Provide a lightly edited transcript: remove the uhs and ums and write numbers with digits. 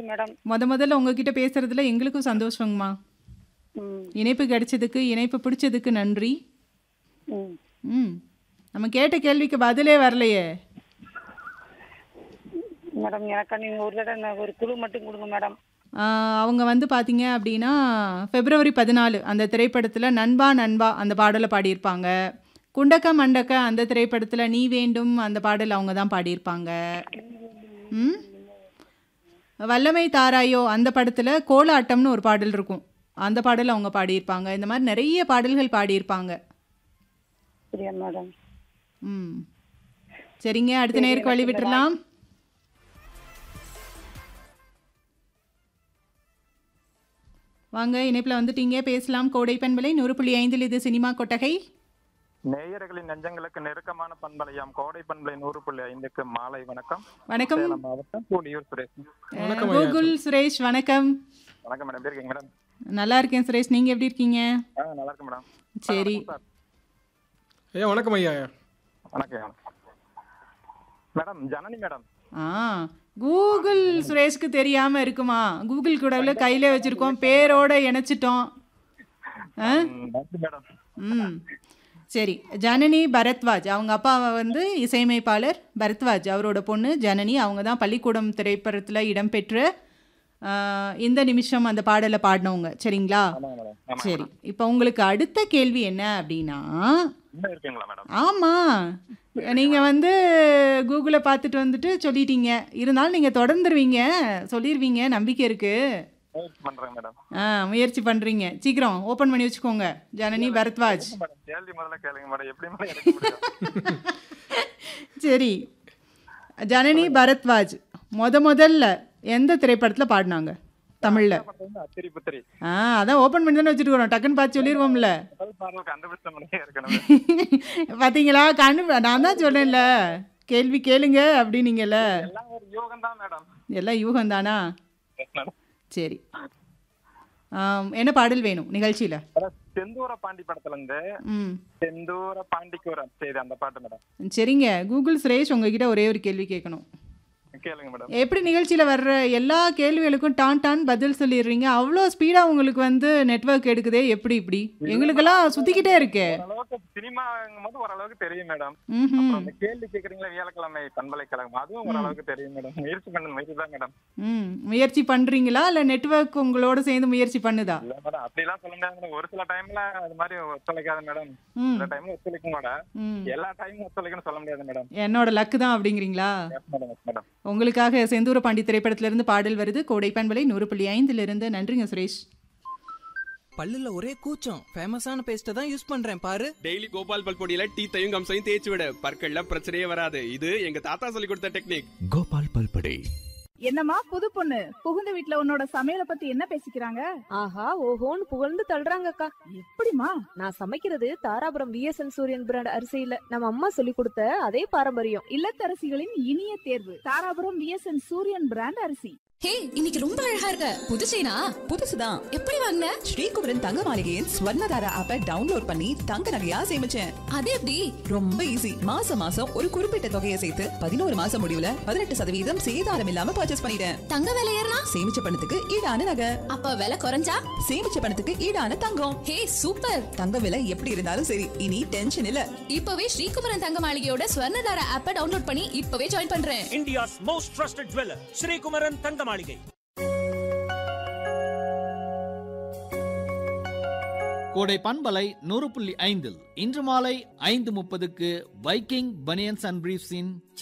Madam. முதல்ல உங்ககிட்ட பேசுறதுல எங்களுக்கும் சந்தோஷங்கம்மா. ம். இணைப்பு கிடைச்சதுக்கு, இணைப்பு பிடிச்சதுக்கு நன்றி. ம். ம். நம்ம கேட்ட கேள்விக்கு பதிலே வரலையே. மேடம் எனக்கு நீங்க ஒரு தடவை ஒரு குழு மட்டும் கொடுங்க மேடம். அவங்க வந்து பார்த்தீங்க அப்படின்னா, பிப்ரவரி 14 அந்த திரைப்படத்தில் நண்பா நண்பா அந்த பாடலை பாடியிருப்பாங்க. குண்டக்க மண்டக்க அந்த திரைப்படத்தில் நீ வேண்டும் அந்த பாடல் அவங்க தான் பாடியிருப்பாங்க. ம். வல்லமை தாராயோ அந்த படத்தில் கோலாட்டம்னு ஒரு பாடல் இருக்கும். அந்த பாடல் அவங்க பாடியிருப்பாங்க. இந்த மாதிரி நிறைய பாடல்கள் பாடியிருப்பாங்க. சரியா மேடம்? ம். சரிங்க, அடுத்த சரி, நேருக்கு வழி எனக்கு இந்த விட்டுறலாம். வாங்க, இணைப்பில் வந்துட்டீங்க, பேசலாம். கோடை பண்பலை 100.5 இது சினிமா கொட்டகை. நேயர்களின் நெஞ்சங்களுக்கு நெருக்கமான பண்பலையாம் கோடை பண்பலை 100.5க்கு மாலை வணக்கம். வணக்கம். சேலம் மாவட்டம் கூலியூர் சுரேஷ். வணக்கம் ஐயா. கூகுள் சுரேஷ், வணக்கம். வணக்கம் மேடம், எப்படி இருக்கீங்க மேடம்? நல்லா இருக்கேன் சுரேஷ், நீங்கள் எப்படி இருக்கீங்க? நல்லா இருக்கு மேடம். சரி. சார் ஐயா வணக்கம் ஐயா. வணக்கம் மேடம். ஜனனி மேடம். கூகுள் சுரேஷ்க்கு தெரியாம இருக்குமா? கூகுள் கூட கையில வச்சிருக்கோம், பேரோட இணைச்சிட்டோம். நன்றி மேடம். ம். சரி, ஜனனி பரத்வாஜ் அவங்க அப்பா வந்து இசையமைப்பாளர் பரத்வாஜ், அவரோட பொண்ணு ஜனனி. அவங்க தான் பள்ளிக்கூடம் திரைப்படத்தில் இடம்பெற்ற இந்த நிமிஷம் அந்த பாடலை பாடினவங்க. சரிங்களா? சரி, இப்போ உங்களுக்கு அடுத்த கேள்வி என்ன அப்படின்னா, இருக்கீங்களா மேடம்? ஆமாம், நீங்கள் வந்து கூகுளை பார்த்துட்டு வந்துட்டு சொல்லிட்டீங்க, இருந்தாலும் நீங்கள் தொடர்ந்துருவீங்க, சொல்லிடுவீங்க, நம்பிக்கை இருக்குது. பண்றேன் மேடம். முயற்சி பண்ணுறீங்க. சீக்கிரம் ஓப்பன் பண்ணி வச்சுக்கோங்க. ஜனனி பரத்வாஜ். கேள்வி முதல்ல கேளுங்க மேடம், எப்படி மேடம் எடுக்க முடியும்? சரி, ஜனனி பரத்வாஜ் முதல்ல எந்த திரைப்படத்தில் பாடினாங்க தமிழில்? அத்திரி புத்திரி. அதான் ஓப்பன் பண்ணி தானே வச்சுட்டு டக்குன்னு பார்த்து சொல்லிடுவோம்ல. பார்த்தீங்களா? நான் தான் சொன்னேன்ல, கேள்வி கேளுங்க அப்படின்னீங்கல்ல. எல்லாம் யூகம் தானா? சரி, என்ன பாடல் வேணும் நிகழ்ச்சியில்? செந்தூர பாண்டி படத்துல இருந்து செந்தூர பாண்டிக்கு ஒரு செய்தி அந்த பாட்டு மேடம். சரிங்க, கூகுள் சுரேஷ் உங்ககிட்ட ஒரே ஒரு கேள்வி கேட்கணும். கேளுங்க மேடம். எப்படி நிகழ்ச்சியில் வர்ற எல்லா கேள்விகளுக்கும் டான் பதில் சொல்லிடுறீங்க? அவ்வளோ ஸ்பீடாக உங்களுக்கு வந்து நெட்வொர்க் எடுக்குதே, எப்படி இப்படி? எங்களுக்கெல்லாம் சுற்றிக்கிட்டே இருக்கே. சினிமாங்கும் போது ஓரளவுக்கு தெரியும் மேடம். கேள்வி கேட்குறீங்களா வியாழக்கிழமை பண்பலைக்கிழமை, அதுவும் ஓரளவுக்கு தெரியும் மேடம். முயற்சி பண்ண முயற்சி தான் மேடம். முயற்சி பண்ணுறீங்களா இல்லை நெட்வொர்க் உங்களோட சேர்ந்து முயற்சி பண்ணுதா? இல்லை மேடம், அப்படிலாம் சொல்ல முடியாது மேடம். ஒரு சில டைம்ல அது மாதிரி ஒத்துழைக்காது மேடம். சில டைம்ல ஒத்துழைக்கும் மேடம். எல்லா டைமும் ஒத்துழைக்குன்னு சொல்ல முடியாது மேடம். என்னோட லக்கு தான் அப்படிங்கிறீங்களா? மேடம், உங்களுக்காக செந்தூர பாண்டி திரைப்படத்திலிருந்து பாடல் வருது. கோடை பண்பலை 100.5 நன்றிங்க சுரேஷ். பல்லுல ஒரே கூச்சம், ஃபேமஸான பேஸ்ட தான் யூஸ் பண்றேன் பாரு. டெய்லி கோபால் பல் பொடியில டீத்தையும் கம்சையும் தேய்ச்சி விட, பற்கள்ல பிரச்சனையே வராது. இது எங்க தாத்தா சொல்லி கொடுத்த டெக்னிக். கோபால் பல் பொடி. என்னம்மா புது பொண்ணு, புகுந்த வீட்ல உன்னோட சமையல பத்தி என்ன பேசிக்கிறாங்க? ஆஹா ஓஹோன்னு புகழ்ந்து தள்ளுறாங்கக்கா. எப்படிமா? நான் சமைக்கிறது தாராபுரம் விஎஸ்என் சூரியன் பிராண்ட் அரிசியில நம்ம அம்மா சொல்லி கொடுத்த அதே பாரம்பரியம். இல்லத்தரசிகளின் இனிய தேர்வு தாராபுரம் விஎஸ்என் சூரியன் பிராண்ட் அரிசி. ஹே, இன்னைக்கு ரொம்ப அழகா இருக்க. புது செயினா? புதுசுதான். எப்படி வாங்குன? ஸ்ரீகுமரன் தங்க மாளிகையின் ஸ்வர்ணதாரா ஆப்பை டவுன்லோட் பண்ணி தங்க நகையா சேமிச்சேன். அது எப்படி? ரொம்ப ஈஸி. மாசம் ஒரு குறிப்பிட்ட தொகையை சேர்த்து 11 மாசம் முடிவுல 18% சேதாரம் இல்லாம பர்ச்சேஸ் பண்ணிட்டேன். தங்க விலை ஏறினா? சேமிச்ச பணத்துக்கு ஈடான நகை. அப்ப விலை குறைஞ்சா? சேமிச்ச பணத்துக்கு ஈடான தங்கம். ஹே சூப்பர். தங்க விலை எப்படி இருந்தாலும் சரி, இனி டென்ஷன் இல்ல. இப்பவே ஸ்ரீகுமரன் தங்க மாளிகையோட ஸ்வர்ணதாரா ஆப்பை டவுன்லோட் பண்ணி இப்பவே ஜாயின் பண்றேன். India's most trusted jeweller Sri Kumaran தங்க மாளிகை. கோடை பண்பலை 100.5 இன்று மாலை 5:30க்கு வைக்கிங் பனியன்ஸ் அண்ட் பிரீஃப்ஸின்